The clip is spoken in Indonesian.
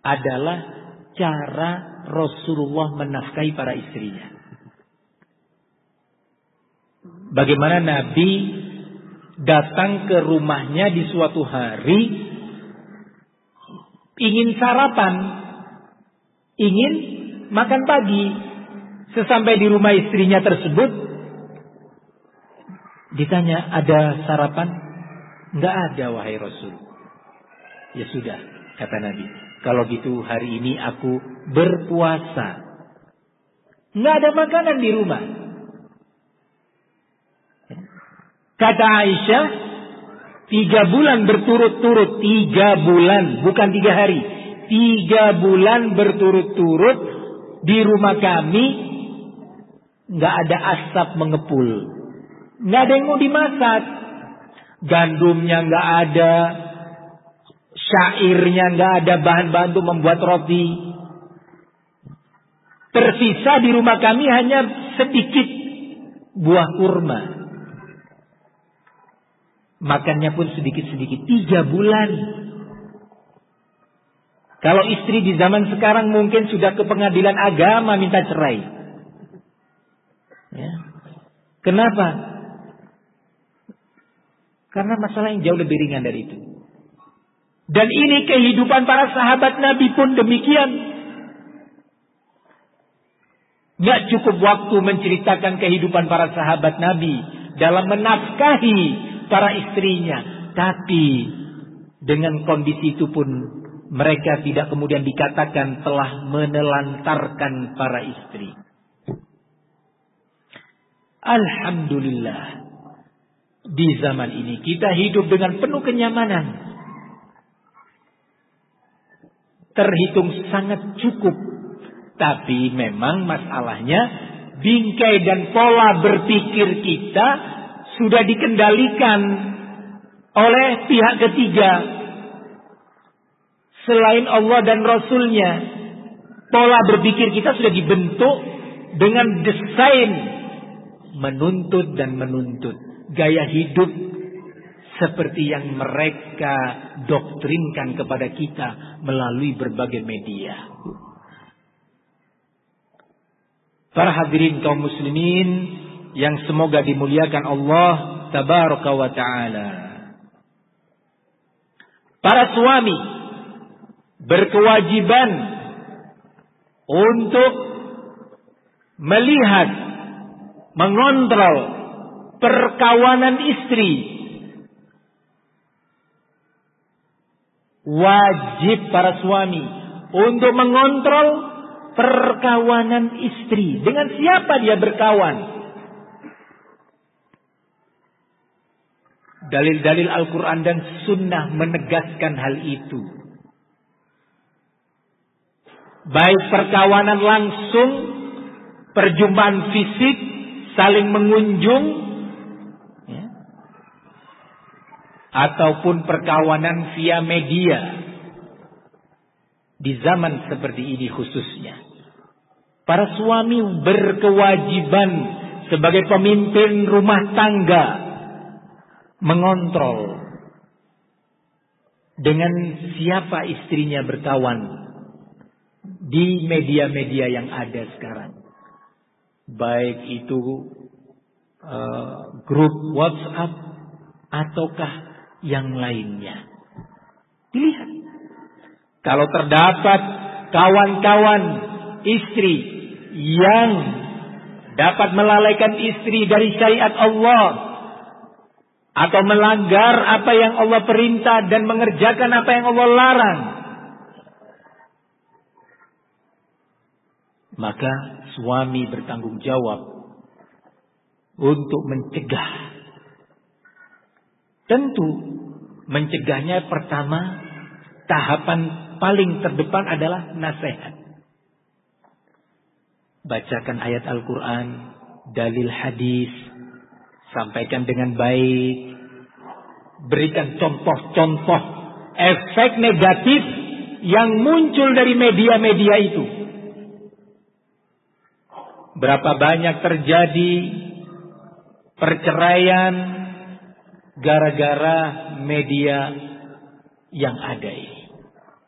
adalah cara Rasulullah menafkahi para istrinya. Bagaimana Nabi datang ke rumahnya di suatu hari, ingin sarapan, ingin makan pagi. Sesampai di rumah istrinya tersebut, ditanya, ada sarapan? Enggak ada, wahai Rasul. Ya sudah, kata Nabi, kalau gitu hari ini aku berpuasa. Enggak ada makanan di rumah. Kata Aisyah, 3 bulan berturut-turut, 3 bulan, bukan 3 hari. 3 bulan berturut-turut di rumah kami, nggak ada asap mengepul, nggak ada yang mau dimasak, gandumnya nggak ada, syairnya nggak ada, bahan-bahan untuk membuat roti. Tersisa di rumah kami hanya sedikit buah kurma. Makannya pun sedikit-sedikit. 3 bulan. Kalau istri di zaman sekarang mungkin sudah ke pengadilan agama minta cerai. Ya. Kenapa? Karena masalah yang jauh lebih ringan dari itu. Dan ini kehidupan para sahabat Nabi pun demikian. Gak cukup waktu menceritakan kehidupan para sahabat Nabi dalam menafkahi para istrinya. Tapi dengan kondisi itu pun mereka tidak kemudian dikatakan telah menelantarkan para istri. Alhamdulillah, di zaman ini kita hidup dengan penuh kenyamanan. Terhitung sangat cukup. Tapi memang masalahnya bingkai dan pola berpikir kita sudah dikendalikan oleh pihak ketiga selain Allah dan Rasulnya. Pola berpikir kita sudah dibentuk dengan desain menuntut dan menuntut gaya hidup seperti yang mereka doktrinkan kepada kita melalui berbagai media. Para hadirin kaum muslimin yang semoga dimuliakan Allah tabaraka wa ta'ala. Para suami berkewajiban untuk melihat, mengontrol perkawanan istri. Wajib para suami untuk mengontrol perkawanan istri. Dengan siapa dia berkawan? Dalil-dalil Al-Quran dan Sunnah menegaskan hal itu. Baik perkawanan langsung, perjumpaan fisik, saling mengunjung, ya, ataupun perkawanan via media. Di zaman seperti ini khususnya, para suami berkewajiban sebagai pemimpin rumah tangga mengontrol dengan siapa istrinya berkawan di media-media yang ada sekarang. Baik itu grup WhatsApp ataukah yang lainnya. Dilihat. Kalau terdapat kawan-kawan istri yang dapat melalaikan istri dari syariat Allah atau melanggar apa yang Allah perintah dan mengerjakan apa yang Allah larang, maka suami bertanggung jawab untuk mencegah. Tentu mencegahnya pertama, tahapan paling terdepan adalah nasihat. Bacakan ayat Al-Quran, dalil hadis, sampaikan dengan baik, berikan contoh-contoh efek negatif yang muncul dari media-media itu. Berapa banyak terjadi perceraian gara-gara media yang ada ini.